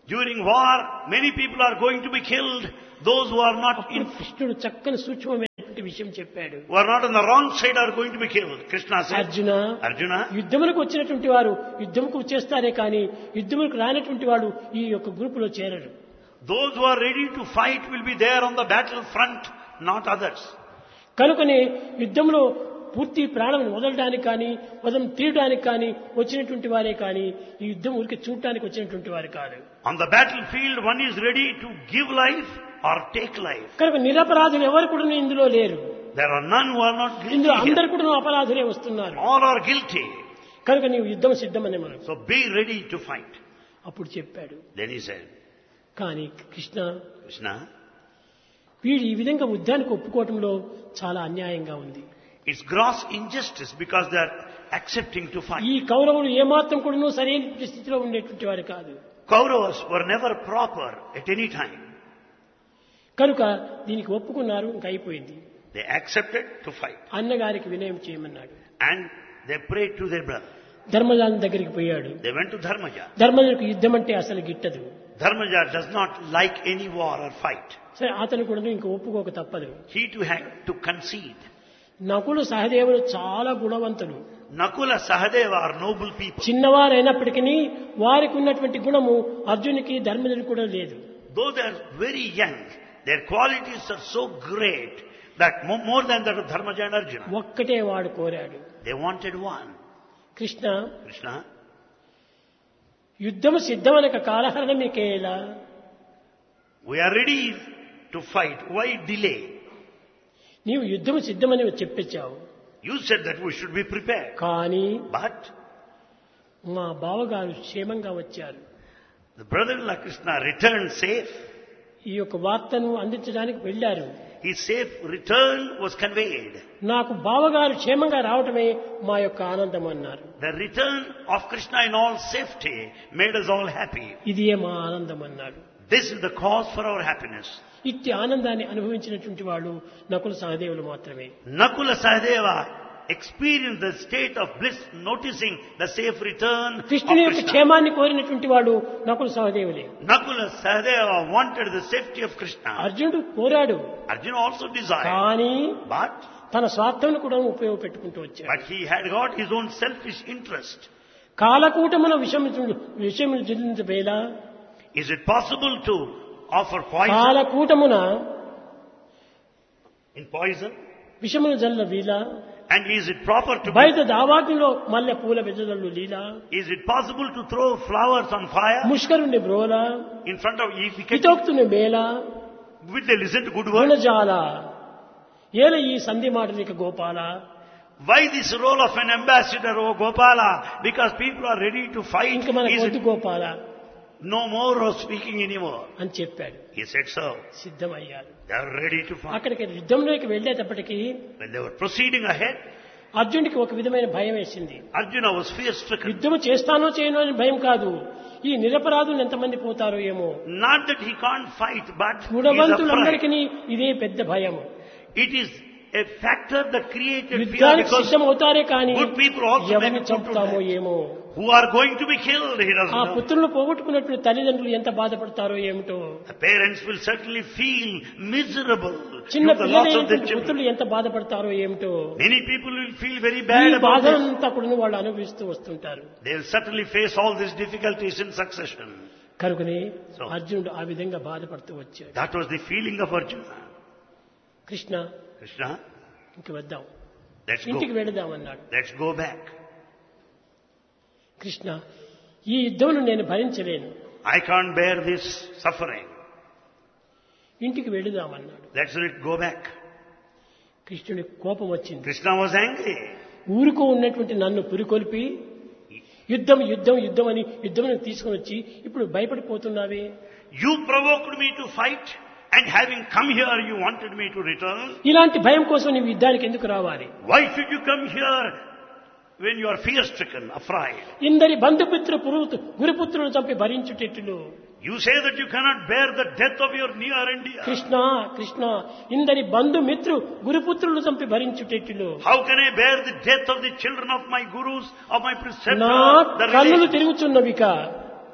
A: During war, many people are going to be killed. Those who are not in,
B: కృష్ణుడు చక్కని సూక్ష్మమైనటువంటి విషయం చెప్పాడు.
A: who are not on the wrong side are going to be killed. Krishna said,
B: Arjuna,
A: Arjuna,
B: యుద్ధములకు వచ్చినటువంటి వారు యుద్ధముకు చేస్తారే కానీ యుద్ధములకు రానటువంటి వాడు ఈ యొక్క గ్రూపులో చేరరు.
A: those who are ready to fight will be there on the battle front, not others.
B: కనుకనే యుద్ధంలో పూర్తి ప్రాణం వదలడానికి కానీ వదం తీయడానికి కానీ వచ్చినటువంటి వారే కానీ ఈ యుద్ధం ఊరికి చూడటానికి వచ్చినటువంటి వారు కాదు.
A: On the battlefield, one is ready to give life or take life.
B: కనుక నిరపరాధులు ఎవరు కూడా ఇందులో లేరు.
A: There are none who are not guilty.
B: ఇందులో
A: here.
B: అందరు కూడా అపరాధులే వస్తున్నారు.
A: All are guilty.
B: కనుక నీవు యుద్ధం సిద్ధమని మనం
A: So be ready to fight.
B: అప్పుడు చెప్పాడు.
A: Then he said,
B: కానీ కృష్ణ,
A: Krishna,
B: వీడు ఈ విధంగా యుద్ధానికి ఒప్పుకోవటంలో చాలా అన్యాయంగా ఉంది.
A: it's gross injustice because they are accepting to fight.
B: ఈ కౌరవులు ఏమాత్రం కూడా సరైన స్థితిలో ఉండేటువంటి వారు కాదు.
A: Kauravas were never proper at any time.
B: కనుక దీనికి ఒప్పుకున్నారు, ఇంకా అయిపోయింది.
A: They accepted to fight.
B: అన్నగారికి వినయం చేయమన్నాడు.
A: And they prayed to their brother.
B: ధర్మజాని దగ్గరికి పోయాడు.
A: They went to Dharmaja.
B: ధర్మజుడికి యుద్ధం అంటే అసలు గిట్టదు.
A: Dharmaja does not like any war or fight.
B: సరే, అతను కూడా ఇంకా ఒప్పుకోక తప్పదు.
A: He too had to concede.
B: Nakula సహదేవులు చాలా గుణవంతులు.
A: Nakula Sahadeva are noble people.
B: చిన్నవారైనప్పటికీ వారికి ఉన్నటువంటి గుణము అర్జునికి ధర్మజుడికి కూడా లేదు.
A: Though they are very young, their qualities are so great that mo- more than that of Dharmaja and Arjuna.
B: ఒక్కటే వాడు కోరాడు.
A: They wanted one.
B: Krishna,
A: Krishna,
B: యుద్ధము సిద్ధమనక కాలహరణ మీకేలా?
A: we are ready to fight. Why delay?
B: నీవు యుద్ధము సిద్ధమని చెప్పిచ్చావు.
A: You said that we should be prepared.
B: కానీ
A: But
B: మా బావగారు క్షేమంగా వచ్చారు.
A: the brother-in-law Krishna returned safe.
B: ఈ యొక్క వార్తను అందించడానికి వెళ్ళారు.
A: His safe return was conveyed.
B: నాకు బావగారు క్షేమంగా రావటమే మా యొక్క ఆనందం అన్నారు.
A: The return of Krishna in all safety made us all happy.
B: ఇదియే మా ఆనందం అన్నాడు.
A: This is the cause for our happiness.
B: ఇట్టి ఆనందాన్ని అనుభవించినటువంటి వాళ్ళు నకుల సహదేవులు మాత్రమే.
A: Nakula Sahadeva experienced the state of bliss noticing the safe return of
B: కృష్ణుని యొక్క
A: Krishna.
B: క్షేమాన్ని కోరినటువంటి వాడు Nakula సహదేవులే.
A: Nakula Sahadeva wanted the safety of Krishna.
B: అర్జునుడు కోరాడు,
A: Arjuna also desired.
B: కానీ
A: But,
B: తన స్వార్థం కూడా ఉపయోగపెట్టుకుంటూ వచ్చాడు.
A: but he had got his own selfish interest.
B: కాలకూటమున విషము విషయములు జులించబేల.
A: Is it possible to offer poison
B: కాలకూటమున
A: in poison?
B: విషములు జల్ల వీల.
A: And is it proper to
B: బయట దావాగ్నిలో మల్లె పూల వెదజల్లు లీల.
A: is it possible to throw flowers on fire
B: ముష్కరుని బ్రోల.
A: in front of if we can,
B: హితోక్తుని mela.
A: will they listen to good words?
B: గుణజాల ఏల ఈ సంధి మాటలిక Gopala.
A: Why this role of an ambassador, oh Gopala? Because people are ready to fight.
B: ఇంక మనకు
A: Is
B: వద్దు
A: it
B: Gopala
A: no more of speaking anymore?
B: అని చెప్పాడు.
A: He said so.
B: సిద్ధమయ్యారు.
A: They are ready to fight.
B: అక్కడికి యుద్ధంలోకి వెళ్ళేటప్పటికీ
A: When they were proceeding ahead,
B: అర్జునుడికి ఒక విధమైన భయం వేసింది.
A: Arjuna was fear-stricken.
B: యుద్ధము చేస్తానో చేయనో అని భయం కాదు, ఈ నిరపరాధులు ఎంతమంది పోతారో ఏమో.
A: Not that he can't fight, but he is afraid.
B: గుణవంతులందరికీ ఇదే పెద్ద భయం.
A: It is a factor that created fear
B: యుద్ధానికి
A: because
B: సిద్ధం అవుతారే కానీ
A: good people also may
B: ఎవరిని
A: be put to
B: చంపుతామో
A: death.
B: ఏమో.
A: Who are going to be killed, he doesn't
B: ఆ
A: know.
B: పుత్రులను పోగొట్టుకున్నట్లు తల్లిదండ్రులు ఎంత బాధపడతారో ఏమిటో.
A: The parents will certainly feel miserable
B: చిన్న
A: due to the loss of their
B: పిల్లలైనటువంటి
A: children.
B: పుత్రులు ఎంత బాధపడతారో ఏమిటో.
A: Many people will feel very
B: ఈ
A: bad about this.
B: బాధలంతా కూడా వాళ్ళు అనుభవిస్తూ వస్తుంటారు.
A: They will certainly face all these difficulties in succession.
B: కనుకనే
A: So.
B: అర్జునుడు ఆ విధంగా బాధపడుతూ వచ్చాడు.
A: That was the feeling of Arjuna.
B: Krishna,
A: Krishna,
B: ఇంక వద్దాం,
A: let's
B: ఇంటికి
A: go.
B: వెళదామన్నాడు.
A: Let's go back.
B: Krishna, ఈ యుద్ధమును నేను భరించలేను,
A: I can't bear this suffering.
B: ఇంటికి వెళదామన్నాడు.
A: Let's let go back.
B: కృష్ణుడికి కోపం వచ్చింది.
A: Krishna was angry.
B: ఊరుకో ఉన్నటువంటి నన్ను పురికొల్పి యుద్ధం యుద్ధం యుద్ధం అని యుద్ధం తీసుకుని వచ్చి ఇప్పుడు భయపడిపోతున్నావే.
A: You provoked me to fight, and having come here, you wanted me to return.
B: ఇలాంటి భయం కోసం నీవు యుద్ధానికి ఎందుకు రావాలి?
A: Why should you come here when you are fear-stricken, afraid?
B: ఇందరి బంధుపుత్ర పురుగు గురుపుత్రులను చంపి భరించుటెట్లు.
A: You say that you cannot bear the death of your near and dear.
B: Krishna Krishna, ఇందరి బంధుమిత్రు గురుపుత్రులను చంపి భరించుటెట్లు.
A: How can I bear the death of the children of my gurus, of my
B: నా
A: preceptors, the
B: కన్నులు
A: relations?
B: తిరుగుచున్నవిక.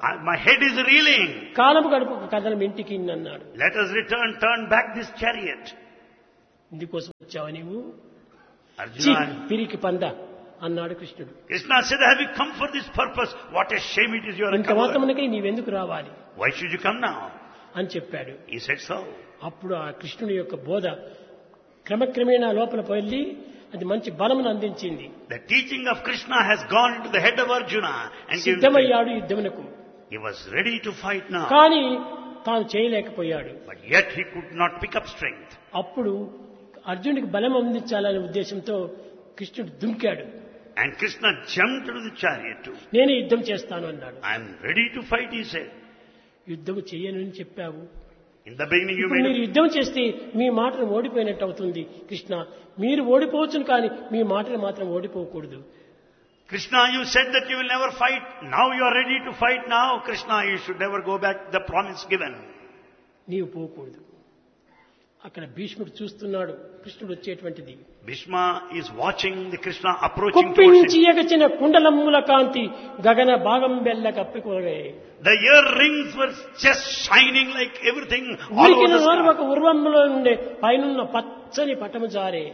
A: I- my head is reeling.
B: కాలము గడుపు కథనం ఇంటికి అన్నాడు.
A: Let us return, turn back this chariot.
B: ఇందుకోసం వచ్చావా నీవు? ఛీ,
A: Arjuna,
B: పిరికి పంద అన్నాడు కృష్ణుడు.
A: Krishna said, have you come for this purpose? What a shame it is you are a
B: ఇంత
A: coward.
B: మాత్రమునకై నీవెందుకు రావాలి
A: Why should you come now?
B: అని చెప్పాడు.
A: He said so.
B: అప్పుడు ఆ కృష్ణుడి యొక్క బోధ క్రమక్రమేణా లోపల పోయి అది మంచి బలమును అందించింది.
A: The teaching of Krishna has gone into the head of Arjuna and given strength.
B: సిద్ధమయ్యాడు యుద్ధమునకు.
A: He was ready to fight now.
B: కానీ తాను చేయలేకపోయాడు.
A: But yet he could not pick up strength.
B: అప్పుడు అర్జునుడికి బలం అందించాలనే ఉద్దేశంతో కృష్ణుడు దుంకాడు.
A: And Krishna jumped into the chariot too.
B: నేను యుద్ధం చేస్తాను అన్నాడు.
A: I am ready to fight, he said.
B: యుద్ధం చేయనని చెప్పావు.
A: In the beginning you
B: ఇప్పుడు
A: made
B: మీరు యుద్ధం చేస్తే మీ మాటను ఓడిపోయినట్టు అవుతుంది కృష్ణ. మీరు ఓడిపోవచ్చును కానీ మీ మాటలు మాత్రం ఓడిపోకూడదు.
A: Krishna, you said that you will never fight. Now you are ready to fight now. Krishna, you should never go back to the promise given.
B: నీవు పోకూడదు. అక్కడ భీష్ముడు చూస్తున్నాడు కృష్ణుడు వచ్చేటువంటిది.
A: Bhishma is watching the Krishna approaching towards
B: కుప్పించి
A: him.
B: ఎగచిన కుండలమ్ముల కాంతి గగన భాగం బెల్ల కప్పికొనగే.
A: The earrings were just shining like everything all
B: ఉరికిన
A: over the
B: నోరు
A: sky.
B: ఒక ఉర్వములో నుండే పైనున్న పచ్చని పటము జారే.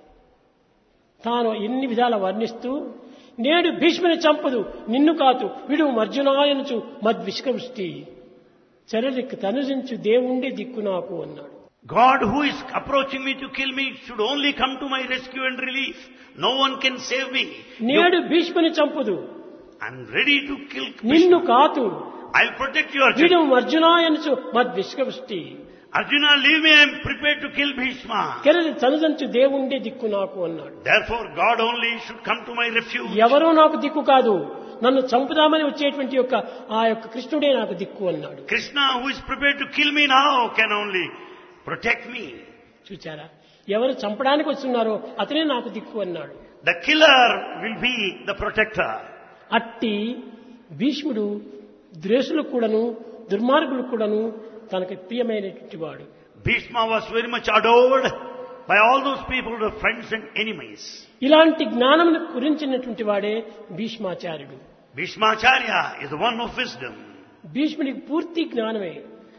B: తాను ఎన్ని విధాల వర్ణిస్తూ నేడు భీష్ముని చంపదు నిన్ను కాదు విడు అర్జునాయనుచు మద్విష్కృష్టి చరలికి తనుజించు దేవుండే దిక్కు నాకు అన్నాడు.
A: God who is approaching me to kill me should only come to my rescue and relief. No one can save me.
B: నేడు భీష్ముని చంపదు
A: I'm ready to kill
B: నిన్ను
A: Krishna.
B: కాదు
A: I'll protect you,
B: విడు
A: Arjuna.
B: అర్జునాయనుచు మద్విష్కృష్టి
A: Arjuna, leave me. I'm prepared to kill Bhishma.
B: కెరలి తనుజంచు దేవుండే దిక్కు నాకు అన్నాడు.
A: Therefore, God only should come to my refuge.
B: ఎవరో నాకు దిక్కు కాదు నన్ను చంపుదామని వచ్చేటువంటి యొక్క ఆ యొక్క కృష్ణుడే నాకు దిక్కు అన్నాడు.
A: Krishna, who is prepared to kill me now, can only protect me.
B: చూచారా ఎవరు చంపడానికి వస్తున్నారో అతనే నాకు దిక్కు అన్నాడు.
A: The killer will be the protector.
B: అట్టి భీష్ముడు ద్వేషులకు కూడాను దుర్మార్గులకు కూడాను తనకు ప్రియమైనటువంటి వాడు.
A: Bhishma was very much adored by all those people, the friends and enemies.
B: ఇలాంటి జ్ఞానమును గురించినటువంటి వాడే భీష్మాచార్యుడు.
A: Bhishmacharya is the one of wisdom.
B: భీష్ముడికి పూర్తి జ్ఞానమే.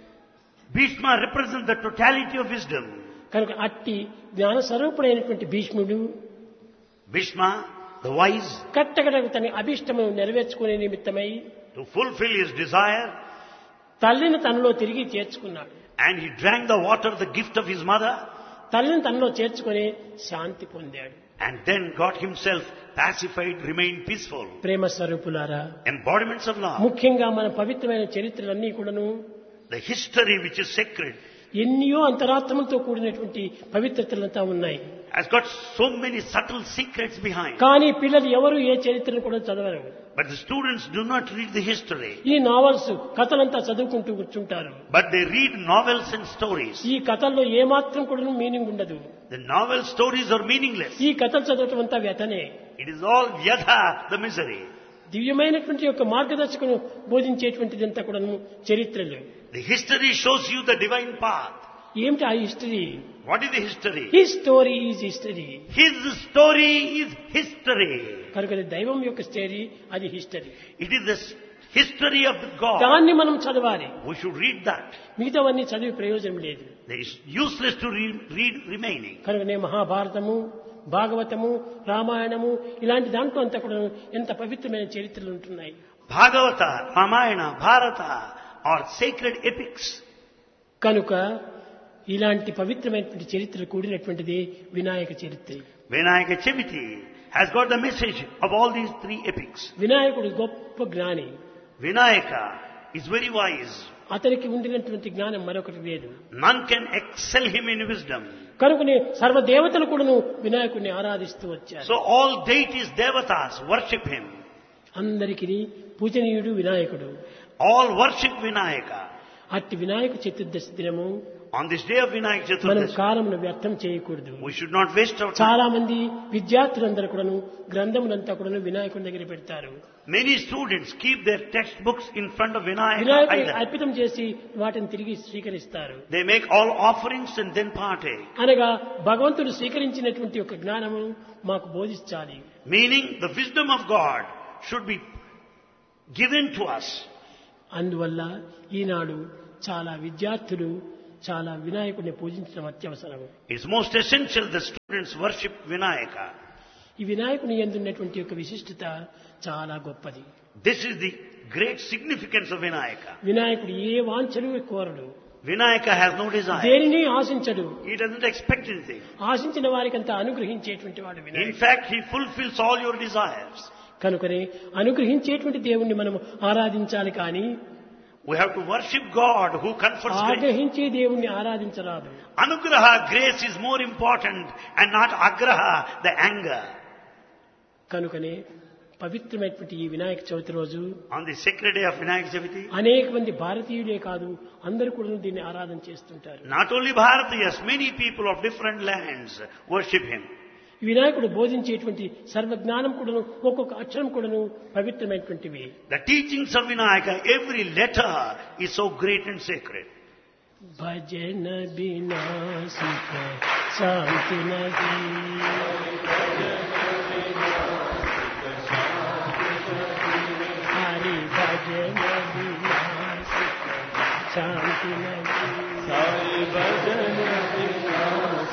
A: Bhishma represents the totality of wisdom.
B: కనుక అట్టి జ్ఞాన స్వరూపుడైనటువంటి భీష్ముడు
A: Bhishma, the wise,
B: కట్టకడకు తన అభిష్టమును నెరవేర్చుకునే నిమిత్తమై
A: to fulfill his desire,
B: తల్లిని తనలో తిరిగి చేర్చుకున్నాడు.
A: and he drank the water, the gift of his mother,
B: తల్లిని తనలో చేర్చుకుని శాంతి పొందాడు.
A: and then got himself pacified, remained peaceful.
B: ప్రేమ స్వరూపులారా,
A: Embodiments of love.
B: ముఖ్యంగా మన పవిత్రమైన చరిత్రలన్నీ కూడాను
A: The history which is sacred
B: ఎన్నో అంతరాత్మలతో కూడినటువంటి పవిత్రతలంతా ఉన్నాయి.
A: has got so many subtle secrets behind.
B: కానీ పిల్లలు ఎవరు ఏ చరిత్రను కూడా చదవరు.
A: But the students do not read the history.
B: ఈ నావల్స్ కథలంతా చదువుకుంటూ కూర్చుంటారు.
A: But they read novels and stories.
B: ఈ కథల్లో ఏమాత్రం కూడా మీనింగ్ ఉండదు.
A: The novel stories are meaningless.
B: ఈ కథలు చదవటం అంతా వ్యతనే.
A: It is all yatha, the misery.
B: దివ్యమైనటువంటి యొక్క మార్గదర్శకును బోధించేటువంటిదంతా కూడా చరిత్రలు.
A: The history shows you the divine path.
B: ఏమిటి ఆ history?
A: What is the history?
B: His story is history.
A: His story is history.
B: కనుక దైవం యొక్క స్టోరీ అది history.
A: It is the s- history of the God.
B: దాన్ని మనం చదవాలి.
A: We should read that.
B: మిగతావన్నీ చదివి ప్రయోజనం లేదు.
A: It is useless to read, read remaining.
B: కనుకనే మహాభారతము, భాగవతము, రామాయణము ఇలాంటి దాంట్లో అంతా కూడా ఎంత పవిత్రమైన చరిత్రలు ఉంటున్నాయి.
A: Bhagavata, Ramayana, Bharata are sacred epics.
B: కనుక ఇలాంటి పవిత్రమైనటువంటి చరిత్ర కూడినటువంటిది వినాయక చరిత్ర.
A: Vinayaka Chaviti has got the message of all these three epics.
B: వినాయకుడు గొప్ప జ్ఞాని.
A: Vinayaka is very wise.
B: అతనికి ఉండినటువంటి జ్ఞానం మరొకటి లేదు.
A: None can excel him in wisdom.
B: కనుకనే సర్వదేవతలు కూడాను వినాయకుడిని ఆరాధిస్తూ వచ్చారు.
A: So all deities, devatas worship him.
B: అందరికీ పూజనీయుడు వినాయకుడు.
A: All worship Vinayaka.
B: అట్టి వినాయక చతుర్దశి దినము
A: On this day of Vinayaka
B: మనం
A: Chaturdashi,
B: కాలమును వ్యర్థం చేయకూడదు.
A: we should not waste our time.
B: చాలా మంది విద్యార్థులందరూ కూడాను గ్రంథములంతా కూడాను వినాయకుడి దగ్గర పెడతారు.
A: Many students keep their textbooks in front of Vinayaka
B: వినాయకుడిని
A: idol.
B: అర్పితం చేసి వాటిని తిరిగి స్వీకరిస్తారు.
A: They make all offerings and then partake.
B: అనగా భగవంతుడు స్వీకరించినటువంటి ఒక జ్ఞానము మాకు బోధించాలి.
A: Meaning the wisdom of God should be given to us.
B: అందువల్ల ఈనాడు చాలా విద్యార్థులు చాలా వినాయకుడిని పూజించడం అత్యవసరం.
A: It's most essential the students worship Vinayaka.
B: ఈ వినాయకుని యందున్నటువంటి యొక్క విశిష్టత చాలా గొప్పది.
A: This is the great significance of Vinayaka.
B: వినాయకుడు ఏ వాంఛలు కోరడు.
A: Vinayaka has no desire.
B: దేనిని ఆశించడు.
A: He doesn't expect anything.
B: ఆశించిన వారికంతా అనుగ్రహించేటువంటి వాడు
A: In
B: వినాయకుడు.
A: fact, he fulfills all your desires.
B: కనుకనే అనుగ్రహించేటువంటి దేవుణ్ణి మనం ఆరాధించాలి కానీ
A: We have to worship God who confers grace.
B: ఆగ్రహించే దేవుణ్ణి ఆరాధించరాదు.
A: Anugraha, grace is more important and not agraha, the anger.
B: కనుకనే పవిత్రమైనటువంటి ఈ వినాయక చవితి రోజు
A: On the sacred day of Vinayak Chaviti,
B: అనేక మంది భారతీయులే కాదు అందరూ కూడా దీన్ని ఆరాధన చేస్తుంటారు.
A: not only Bharatiyas, many people of different lands worship him.
B: ఈ వినాయకుడు బోధించేటువంటి సర్వజ్ఞానం కూడాను ఒక్కొక్క అక్షరం కూడాను పవిత్రమైనటువంటివి.
A: The teachings of Vinayaka, every letter is so great and sacred.
B: భజన వినాశిక శాంతి నది హరి భజన వినాశిక శాంతి నది